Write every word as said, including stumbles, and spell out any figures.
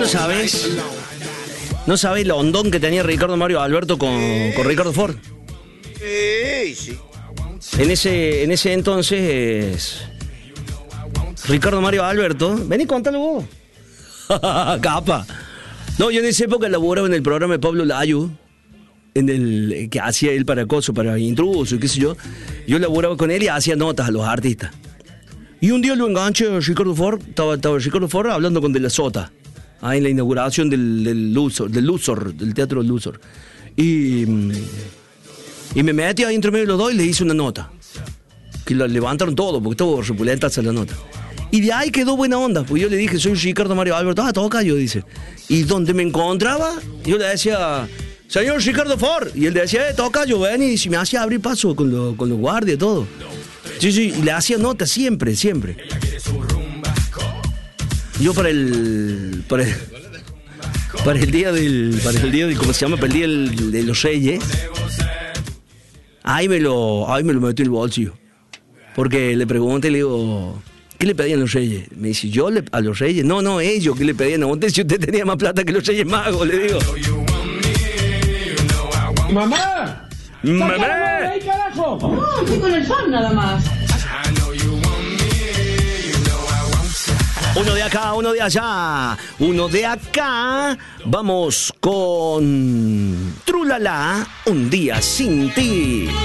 ¿No sabes? ¿No sabes el hondón que tenía Ricardo Mario Alberto con, con Ricardo Ford? Sí, sí. En ese, en ese entonces, Ricardo Mario Alberto, ven y contalo vos. Capa. No, yo en esa época laboraba en el programa de Pablo Layu, en el que hacía él para acoso, para intruso y qué sé yo. Yo laboraba con él y hacía notas a los artistas. Y un día lo enganché a Ricardo Ford, estaba, estaba Ricardo Ford hablando con De la Sota, ahí en la inauguración del, del, Luxor, del Luxor, del Teatro Luxor. Y, y me metí ahí entre medio de los dos y le hice una nota. Que la levantaron todo, porque estaba repulenta hacer la nota. Y de ahí quedó buena onda, porque yo le dije, soy Ricardo Mario Alberto, ah, toca yo, dice. Y donde me encontraba, yo le decía, señor Ricardo Ford, y él decía, eh, toca yo, ven, y me hacía abrir paso con, lo, con los guardias y todo. Sí, sí, y le hacía nota siempre, siempre. Yo para el, para el, para el día del, para el día del, ¿cómo se llama? Para el día del, de los Reyes, ahí me lo, ahí me lo metí en el bolsillo. Porque le pregunté, le digo, ¿qué le pedían los Reyes? Me dice, ¿yo le, a los Reyes? No, no, ellos, ¿qué le pedían a usted si usted tenía más plata que los Reyes Magos? Le digo. ¡Mamá! ¡Mamá! ¡Ahí, carajo! No, estoy con el fan nada más. Uno de acá, uno de allá, uno de acá. Vamos con Trulala, un día sin ti.